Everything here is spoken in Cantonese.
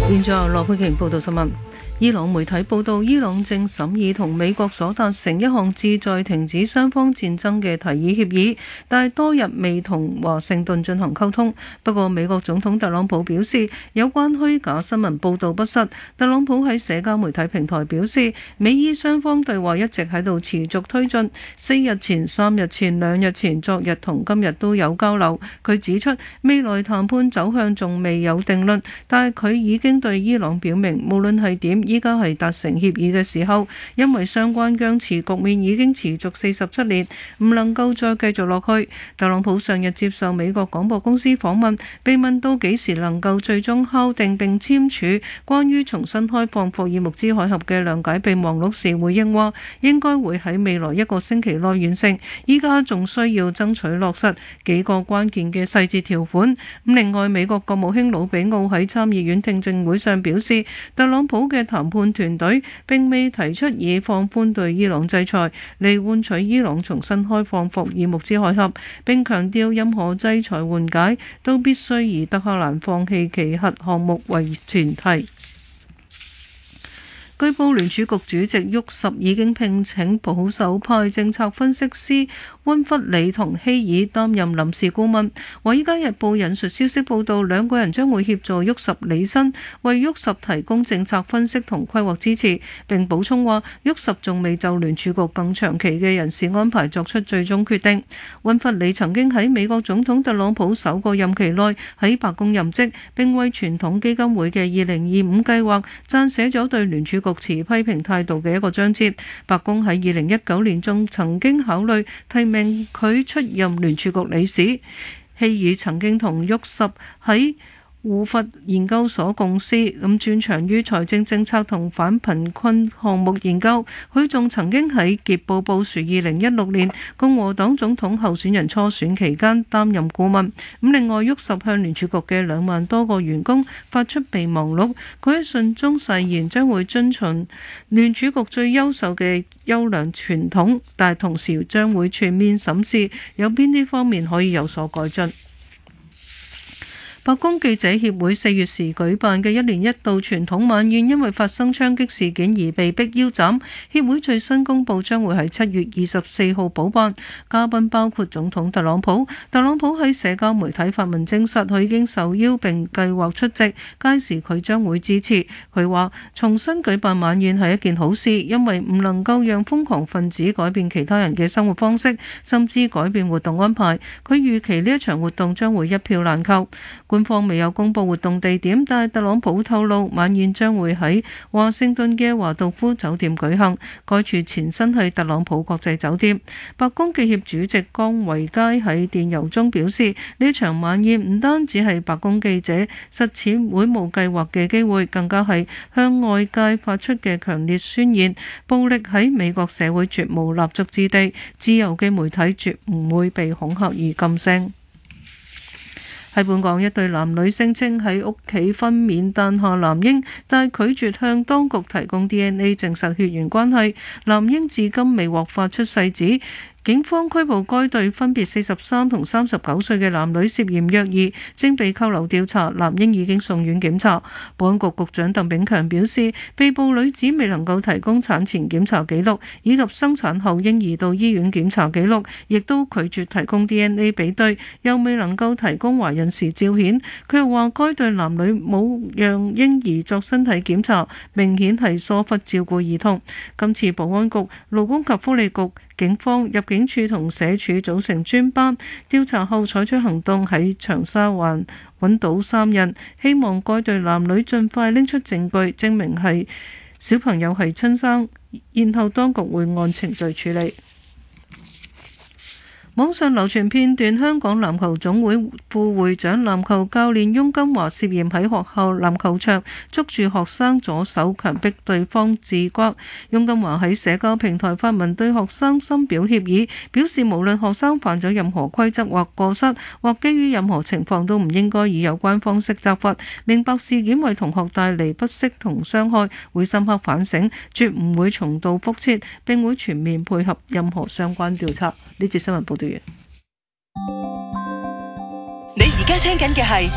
現在由羅佩瓊報道新聞。伊朗媒體報道，伊朗正審議同美國所達成一項旨在停止雙方戰爭嘅提議協議，但係多日未同華盛頓進行溝通。不過，美國總統特朗普表示，有關虛假新聞報導不實。特朗普喺社交媒體平台表示，美伊雙方對話一直喺度持續推進，4日前、3日前、2日前、昨日同今日都有交流。佢指出，未來談判走向仲未有定論，但係佢已經對伊朗表明，無論係點，依家係達成協議嘅時候，因為相關僵持局面已經持續47年，唔能夠再繼續落去。特朗普上日接受美國廣播公司訪問，被問到幾時能夠最終敲定並簽署關於重新開放霍爾木茲海峽嘅諒解備忘錄時，回應話應該會喺未來1個星期內完成，依家仲需要爭取落實幾個關鍵嘅細節條款。另外，美國國務卿魯比奧喺參議院聽證會上表示，特朗普嘅談判團隊並未提出以放寬對伊朗制裁嚟換取伊朗重新開放霍爾木茲海峽，並強調任何制裁緩解都必須以德黑蘭放棄其核項目為前提。據報聯儲局主席沃什已經聘請保守派政策分析師溫弗里同希爾擔任臨時顧問。華爾街日報引述消息報道，兩個人將會協助沃什履新，為沃什提供政策分析同規劃支持。並補充話，沃什仲未就聯儲局更長期嘅人事安排作出最終決定。溫弗里曾經喺美國總統特朗普首個任期內喺白宮任職，並為傳統基金會嘅2025計劃撰寫咗對聯儲局持批評態度嘅一個章節。白宮喺2019年中曾經考慮提名佢出任聯儲局理事。希爾曾經同沃什喺胡佛研究所共事，專長於財政政策同反貧困項目研究。佢仲曾經喺傑布部署2016年共和黨總統候選人初選期間擔任顧問。另外，沃什向聯儲局嘅2萬多個員工發出備忘錄，佢喺信中誓言將會遵循聯儲局最優秀嘅優良傳統，但同時將會全面審視有邊啲方面可以有所改進。白宮記者協會4月時舉辦嘅1年1度傳統晚宴，因為發生槍擊事件而被迫腰斬。協會最新公佈將會喺7月24號補辦，嘉賓包括總統特朗普。特朗普喺社交媒體發文證實佢已經受邀並計劃出席，屆時佢將會致辭。佢話重新舉辦晚宴係一件好事，因為唔能夠讓瘋狂分子改變其他人嘅生活方式，甚至改變活動安排。佢預期呢一場活動將會一票難求。官方未有公布活動地點，但係特朗普透露晚宴將會喺華盛頓嘅華道夫酒店舉行，該處前身係特朗普國際酒店。白宮記協主席江維佳喺電郵中表示，呢場晚宴唔單止係白宮記者實踐會務計劃嘅機會，更加係向外界發出嘅強烈宣言：暴力喺美國社會絕無立足之地，自由嘅媒體絕唔會被恐嚇而噤聲。喺本港，一對男女聲稱喺屋企分娩誕下男嬰，但拒絕向當局提供 DNA 證實血緣關係。男嬰至今未獲發出世紙。警方拘捕該對分別43同39歲嘅男女涉嫌虐兒，正被扣留調查。男嬰已經送院檢查。保安局局長鄧炳強表示，被捕女子未能夠提供產前檢查記錄以及生產後嬰兒到醫院檢查記錄，亦都拒絕提供 DNA 比對，又未能夠提供懷孕時照片。佢又話，該對男女冇讓嬰兒作身體檢查，明顯係疏忽照顧兒童。今次保安局、勞工及福利局、警方、入境處同社署組成專班調查後採取行動，喺長沙灣揾到3人，希望該對男女盡快拎出證據證明係小朋友係親生，然後當局會按程序處理。網上流傳片段，香港籃球總會副會長、籃球教練翁金華涉嫌喺學校籃球場捉住學生左手，強迫對方自刮。翁金華喺社交平台發文對學生深表歉意，表示無論學生犯咗任何規則或過失，或基於任何情況，都唔應該以有關方式責罰。明白事件為同學帶嚟不適同傷害，會深刻反省，絕唔會重蹈覆轍，並會全面配合任何相關調查。呢節新聞報道完。 你而家聽緊嘅係